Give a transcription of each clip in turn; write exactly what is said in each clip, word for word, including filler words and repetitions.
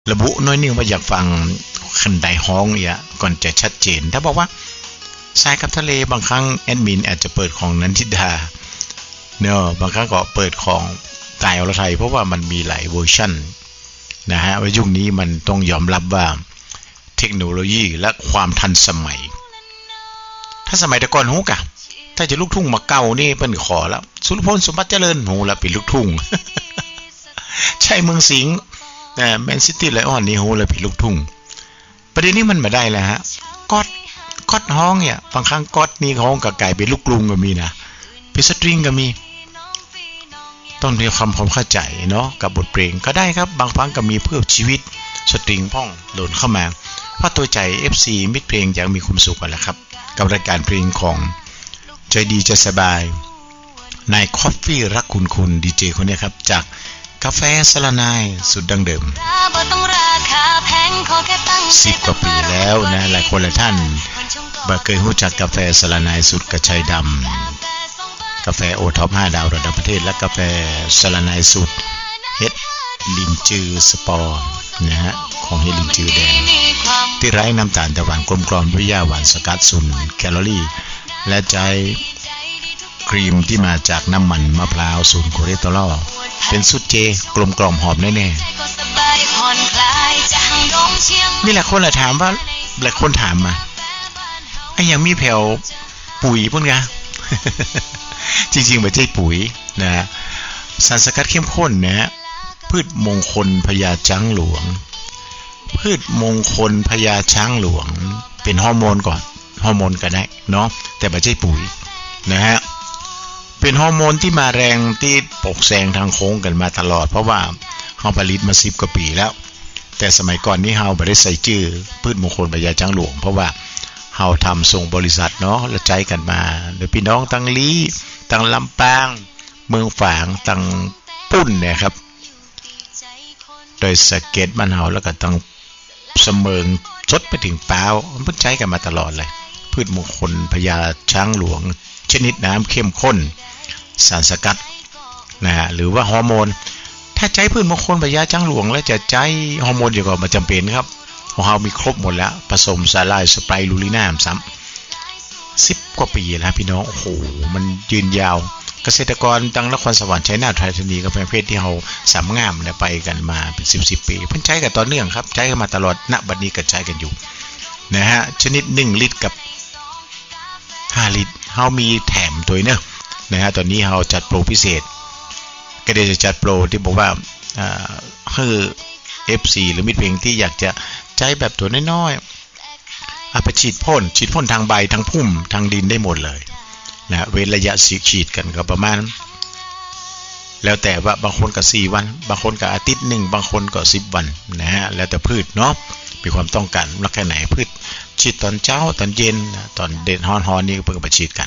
ระบุน้อยนึงว่าอยากฟังคันใดฮ้องเนี่ยก่อนจะชัดเจนถ้าบอกว่าทรายกับทะเลบางครั้งแอดมินอาจจะเปิดของนันทิดาเนอะบางครั้งก็เปิดของตายอรไทยเพราะว่ามันมีหลายเวอร์ชันนะฮะว่ายุคนี้มันต้องยอมรับว่าเทคโนโลยีและความทันสมัยถ้าสมัยแต่ก่อนฮู้กะถ้าจะลูกทุ่งมาเก่านี่เปิ้นขอแล้วสุรพลสมบัติเจริญโหแล้วเป็นลูกทุ่ง ใช่เมืองสิงห์นะแมนซิตี้ไลออนนี่โหแล้วเป็นลูกทุ่งประเด็นนี้มันมาได้แล้วฮะก๊อดก๊อดฮ้องเนี่ยบางครั้งก๊อดนี่ฮ้องก็กลายเป็นลูกกรุงก็มีนะเป็นสตริงก็มีต้องมีความความเข้าใจเนาะกับบทเพลงก็ได้ครับบางครั้งก็มีเพื่อชีวิตสตริงพ่องหล่นเข้ามาเพราะตัวใจ เอฟ ซี มิตรเพลงอยากมีความสุขกันแหละครับกับรายการเพลงของใจดีจะสบายนายคอฟฟี่รักคุณคุณดีเจคนนี้ครับจากกาแฟสลานายสุดดังเดิมสิบกว่าปีแล้วนะหลายคนหลายท่านบ่เคยรู้จักกาแฟสลานายสุดกระชายดำกาแฟโอท็อปห้าดาวระดับประเทศและกาแฟสลานายสุดเฮ็ดลินจือสปอร์นะฮะของเฮลินจือแดงที่ไร้น้ำตาลแต่หวานกลมกล่อมด้วยหญ้าหวานสกัดศูนย์แคลอรี่และใจครีมที่มาจากน้ำมันมะพร้าวศูนย์คอเลสเตอรอลเป็นสูตรเจกลมกล่อมหอมแน่ๆนี่แหละคนละถามว่าหลายคนถามมาไอ้ยังมีแผ่วปุ๋ยพุ่นกะ จริงๆไม่ใช่ปุ๋ยนะสารสกัดเข้มข้นนะพืชมงคลพญาช้างหลวงพืชมงคลพญาช้างหลวงเป็นฮอร์โมนก่อนฮอร์โมนก็ได้เนาะแต่ไม่ใช่ปุ๋ยนะฮะเป็นฮอร์โมนที่มาแรงที่ปกแซงทางโค้งกันมาตลอดเพราะว่าเฮาผลิตมาสิบกว่าปีแล้วแต่สมัยก่อนนี้เฮาบ่ได้ใส่ชื่อพืชมงคลพญาช้างหลวงเพราะว่าเฮาทำส่งบริษัทเนาะแล้วใจกันมาโดยพี่น้องตั้งลีตั้งลำปางเมืองฝางตั้งปุ้นเนี่ยครับโดยสเก็ตบ้านเฮาแล้วก็ตั้งเสมิงจดไปถึงปาวมันเพิ่นใช้กันมาตลอดเลยพืชมงคลพญาช้างหลวงชนิดน้ำเข้มข้นสารสกัดนะหรือว่าฮอร์โมนถ้าใช้พืชมงคลพญาช้างหลวงแล้วจะใช้ฮอร์โมนอยู่ก็บ่จำเป็นครับของเฮามีครบหมดแล้วผสมสาลายสไปรูลิน่าซ้ำสิบกว่าปีแล้วพี่น้องโอ้โหมันยืนยาวเกษตรกรตั้งนครสวรรค์ชัยนาทไทยธานีกับประเภทที่เฮาสามงามเนี่ยไปกันมาเป็นสิบสิบปีเพิ่นใช้กันต่อเนื่องครับใช้กันมาตลอดณบัดนี้ก็ใช้กันอยู่นะฮะชนิดหนึ่งลิตรกับห้าลิตรเฮามีแถมตัวเนอะนะฮะตอนนี้เฮาจัดโปรพิเศษก็ได้จะจัดโปรที่บอกว่าอ่าคือ เอฟ ซี หรือมิตรเพลงที่อยากจะใช้แบบตัวน้อยๆเอาไปฉีดพ่นฉีดพ่นทางใบทางพุ่มทางดินได้หมดเลยนะเว้นระยะฉีดกันก็ประมาณแล้วแต่ว่าบางคนก็สี่วันบางคนก็อาทิตย์หนึ่งบางคนก็สิบวันนะฮะแล้วแต่พืชเนาะมีความต้องการรักแค่ไหนพืชฉีดตอนเช้าตอนเย็นตอนเด่นฮอนๆนี่เพิ่งไปฉีดกัน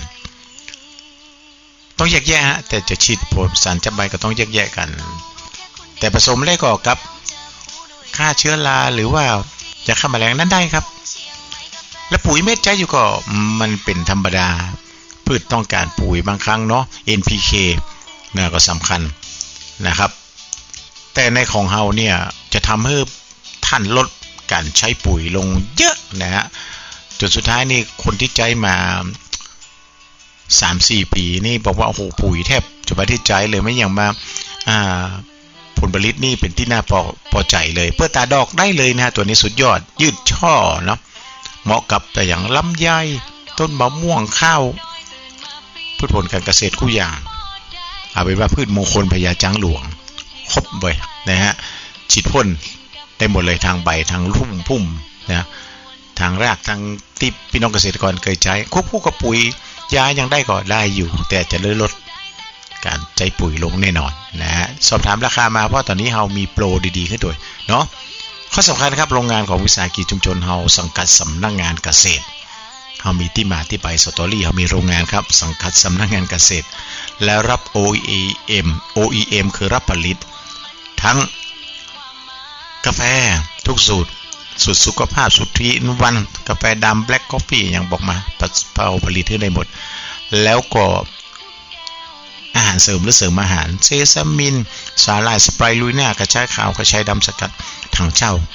ต้องแยกแยะฮะแต่จะฉีดผลสารจับใบก็ต้องแยกแยะกันแต่ผสมแล้วก็กับฆ่าเชื้อราหรือว่าจะฆ่าแมลงนั้นได้ครับและปุ๋ยเม็ดใช้อยู่ก็มันเป็นธรรมดาพืชต้องการปุ๋ยบางครั้งเนาะ เอ็น พี เค เนี่ยก็สำคัญนะครับแต่ในของเฮาเนี่ยจะทำให้ท่านลดการใช้ปุ๋ยลงเยอะนะฮะจนสุดท้ายนี่คนที่ใช้มา สามสี่ ปีนี่บอกว่าโอ้โหปุ๋ยแทบจะไม่ได้ใช้เลยไม่อย่างมาอ่าผลผลิตนี่เป็นที่น่าพอพอใจเลยเพื่อตาดอกได้เลยนะตัวนี้สุดยอดยืดช่อเนาะเหมาะกับแต่อย่างลำไยต้นมะม่วงข้าวพืชผลการเกษตรคู่อย่างเอาเป็นว่าพืชมงคลพญาช้างหลวงครบเลยนะฮะฉีดพ่นได้หมดเลยทางใบทางรุ่มพุ่มนะทางรากทางที่พี่น้องเกษตรกรเคยใช้ควบคู่กับปุ๋ยยายังได้ก็ได้อยู่แต่จะลดลดการใช้ปุ๋ยลงแน่นอนนะฮะสอบถามราคามาเพราะตอนนี้เฮามีโปรดีๆขึ้นด้วยเนาะข้อสำคัญครับโรงงานของวิสาหกิจชุมชนเฮาสังกัดสำนักงานเกษตรเฮามีที่มาที่ไปสตอรี่เฮามีโรงงานครับสังกัดสำนักงานเกษตรและรับ โอ อี เอ็ม โอ อี เอ็ม คือรับผลิตทั้งกาแฟทุกสูตรสูตรสุขภาพสูตรทรีอินวันกาแฟดำแบล็คคอฟฟี่อย่างบอกมาเอาผลิตให้ได้หมดแล้วก็อาหารเสริมหรือเสริมอาหารเซซามินสาหร่ายสไปรูลิน่ากระชายขาวกระชายดำสกัดถังเจ้า